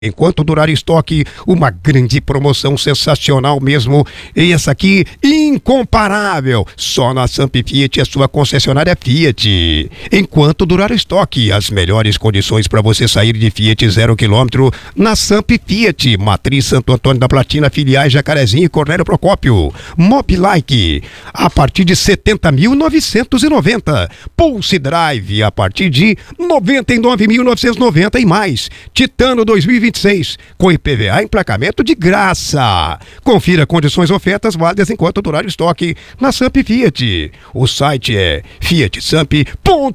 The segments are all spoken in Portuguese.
Enquanto durar estoque, uma grande promoção sensacional mesmo. E essa aqui, incomparável. Só na Samp Fiat, a sua concessionária Fiat. Enquanto durar estoque, as melhores condições para você sair de Fiat 0 km na Samp Fiat. Matriz Santo Antônio da Platina, filiais Jacarezinho e Cornélio Procópio. Mobilike, a partir de 70.990. Pulse Drive, a partir de 99.990 e mais. Titano 2026, com IPVA e emplacamento de graça. Confira condições e ofertas válidas enquanto durar o estoque na Samp Fiat. O site é fiatsamp.com.br.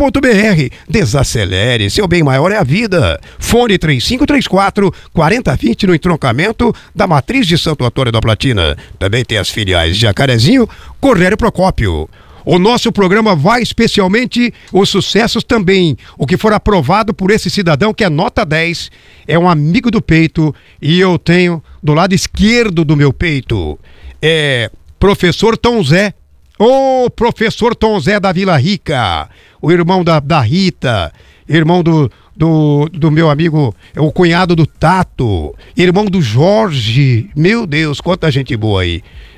Desacelere, seu bem maior é a vida. Fone 3534-4020 no entroncamento da Matriz de Santo Antônio da Platina. Também tem as filiais Jacarezinho, Cornélio Procópio. O nosso programa vai especialmente os sucessos também. O que for aprovado por esse cidadão que é nota 10, é um amigo do peito, e eu tenho do lado esquerdo do meu peito, professor Tom Zé. Ô, professor Tom Zé da Vila Rica, o irmão da Rita, irmão do meu amigo, o cunhado do Tato, irmão do Jorge. Meu Deus, quanta gente boa aí.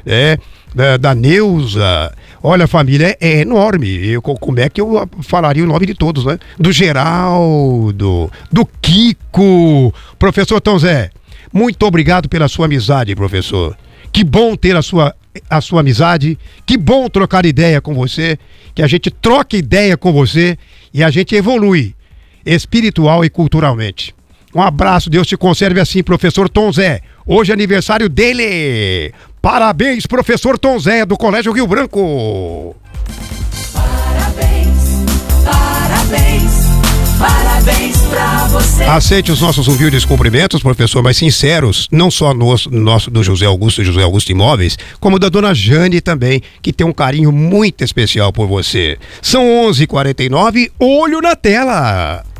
Da Neuza. Olha, a família é enorme. Como é que eu falaria o nome de todos, né? Do Geraldo, do Kiko. Professor Tom Zé, muito obrigado pela sua amizade, professor. Que bom ter a sua amizade, que bom trocar ideia com você, que a gente troque ideia com você e a gente evolui espiritual e culturalmente. Um abraço, Deus te conserve assim, professor Tom Zé. Hoje é aniversário dele. Parabéns, professor Tom Zé, do Colégio Rio Branco. Parabéns, parabéns, parabéns pra você. Aceite os nossos humildes cumprimentos, professor, mas sinceros, não só nosso do José Augusto Imóveis, como da dona Jane também, que tem um carinho muito especial por você. São 11h49, olho na tela.